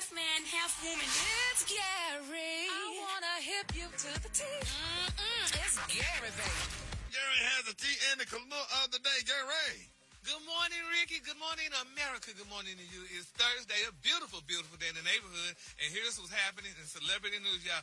half man, half woman. It's Gary. I wanna hip you to the T. It's Gary, baby. Gary has the tea and the color of the day. Gary. Good morning, Ricky. Good morning, America. Good morning to you. It's Thursday, a beautiful, beautiful day in the neighborhood. And here's what's happening in celebrity news, y'all.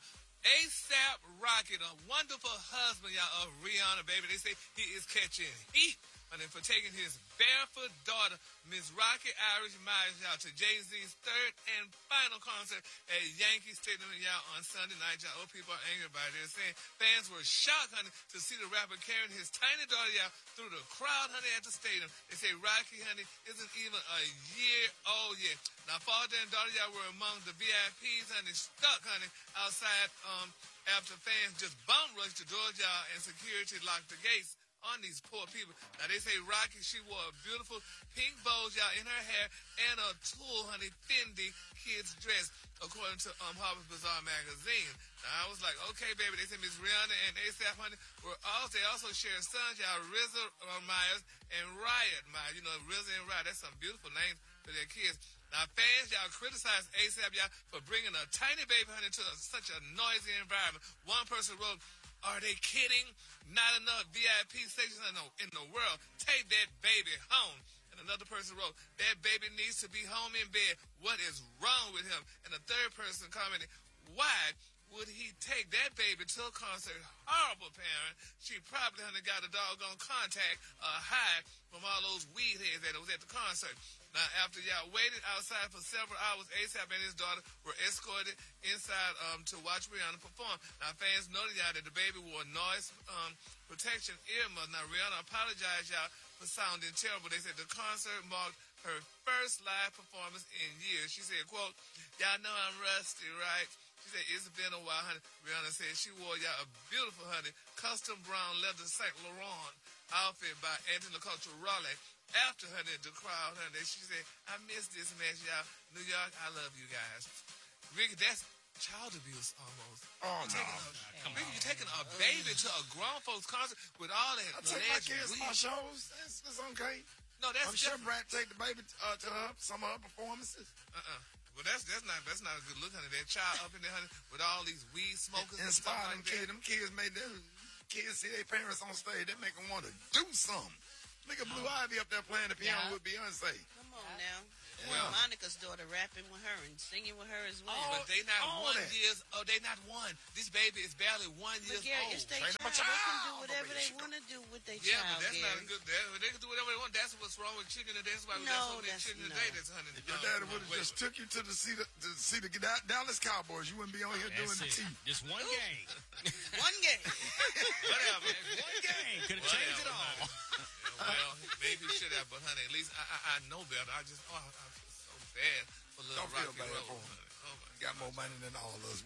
A$AP Rocky, a wonderful husband, y'all, of Rihanna, baby. They say he is catching heat for taking his barefoot daughter, Miss Rocky Irish Myers, y'all, to Jay-Z's third and final concert at Yankee Stadium, y'all, on Sunday night. Y'all, old people are angry about it. They're saying fans were shocked, honey, to see the rapper carrying his tiny daughter, y'all, through the crowd, honey, at the stadium. They say Rocky, honey, isn't even a year old yet. Now, father and daughter, y'all, were among the VIPs, honey, stuck, honey, outside after fans just bum rushed the doors, y'all, and security locked the gates on these poor people. Now, they say Rocky, she wore a beautiful pink bow, y'all, in her hair and a tulle, honey, Fendi kids dress, according to Harper's Bazaar magazine. Now, I was like, okay, baby. They said Miss Rihanna and A$AP, honey, they also share sons, y'all, RZA Myers and Riot Myers. You know, RZA and Riot, that's some beautiful names for their kids. Now, fans, y'all, criticize A$AP, y'all, for bringing a tiny baby, honey, to such a noisy environment. One person wrote, "Are they kidding? Not enough VIP stations in the world. Take that baby home." And another person wrote, "That baby needs to be home in bed. What is wrong with him?" And a third person commented, "Why would he take that baby to a concert? Horrible parent. She probably got a doggone contact high from all those weed heads that was at the concert." Now, after y'all waited outside for several hours, A$AP and his daughter were escorted inside to watch Rihanna perform. Now, fans noted, y'all, that the baby wore noise protection earmuffs. Now, Rihanna apologized, y'all, for sounding terrible. They said the concert marked her first live performance in years. She said, quote, "Y'all know I'm rusty, right?" She said, "It's been a while, honey." Rihanna said she wore, y'all, a beautiful, honey, custom brown leather St. Laurent outfit by Anthony Raleigh. After her, the crowd, honey, she said, "I miss this mess, y'all. New York, I love you guys." Ricky, that's child abuse almost. Oh, Ricky, you're taking a baby to a grown folks concert with all that. I take my kids to my shows. It's okay. No, that's I'm sure Brad take the baby to some of her performances. Well, that's not a good look, honey. That child up in there, honey, with all these weed smokers and stuff like that. Them kids made them kids see their parents on stage. They make them want to do something. Look at Blue Ivy up there playing the piano with Beyonce. Come on now. Well, Monica's daughter rapping with her and singing with her as well. But they not 1 year. Oh, they not one. This baby is barely 1 year old. It's their child. They can do whatever they want to do with their child. Yeah, but that's not a good. They can do whatever they want. That's what's wrong with children today. That's why we got so many children today. That's honey. Your daddy would have just took you to see the Dallas Cowboys. You wouldn't be on here doing the tea. Just one game. One game. Whatever. One game. Could have changed it all. Well, maybe you should have, but honey, at least I know better. I feel so bad for little Rocky Road. Oh my got more money than all of us.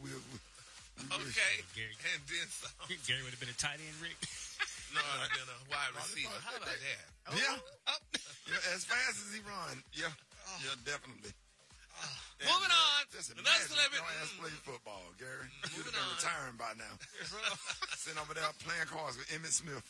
Okay, Gary. and then some. Gary would have been a tight end, Rick. No, I'd have been a wide receiver. How about that? Yeah, as fast as he run. Yeah, definitely. Moving on. Another celebrity. Your ass play football, Gary. You'd have Moving been on. retiring by now. Sitting over there playing cards with Emmitt Smith.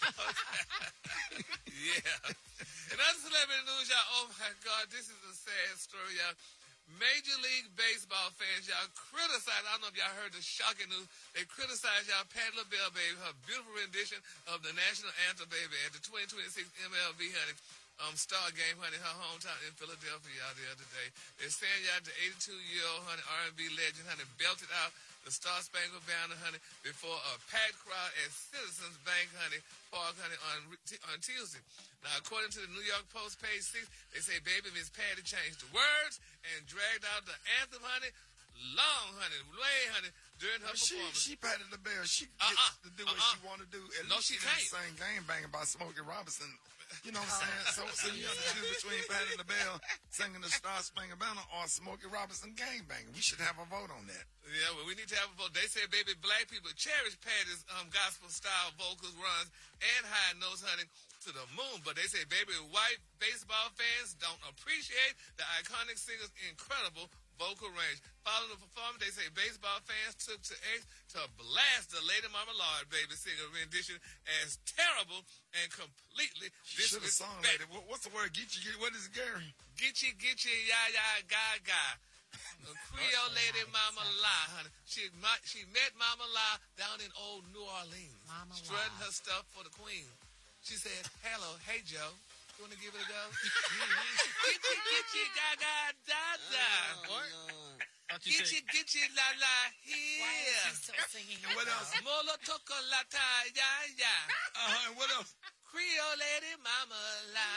Yeah. Another celebrity news, y'all. Oh my God, this is a sad story, y'all. Major League Baseball fans, y'all, criticize. I don't know if y'all heard the shocking news. They criticize y'all Patti LaBelle, baby, her beautiful rendition of the national anthem, baby, at the 2026 MLB, honey. Star game, honey, her hometown in Philadelphia, y'all, the other day. They're saying, y'all, the 82-year-old, honey, R&B legend, honey, belted out the Star Spangled Banner, honey, before a packed crowd at Citizens Bank, honey, Park, honey, on Tuesday. Now, according to the New York Post, page 6, they say, baby, Miss Patty changed the words and dragged out the anthem, honey, long, honey, way, honey, during her performance. She Patti LaBelle. She gets to do what she want to do. At least she didn't can't. sing Game Banging by Smokey Robinson. You know what I'm saying? So you have to choose between Patti LaBelle singing the Star Spangled Banner or Smokey Robinson Game Banging. We should have a vote on that. Yeah, well, we need to have a vote. They say, baby, black people cherish Patty's gospel-style vocals, runs, and high notes, honey, to the moon. But they say, baby, white baseball fans don't appreciate the iconic singer's incredible vocal range. Following the performance, they say baseball fans took to X to blast the Lady Marmalade baby singer rendition as terrible and completely Should have sung lady. What's the word? Get you, what is it, Gary? Get you, ya, ya, ga, ga. Creole lady Mama La, honey. She met Mama La down in old New Orleans, strutting her stuff for the queen. She said, "Hello, hey Joe, you want to give it a go?" Gitchy, gaga, da da. Gitchy, la la, here. And what else? Molo toco la ta, ya ya. And what else? Creole lady Mama La.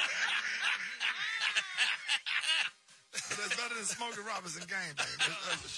That's better than Smokey Robinson Gang Bang.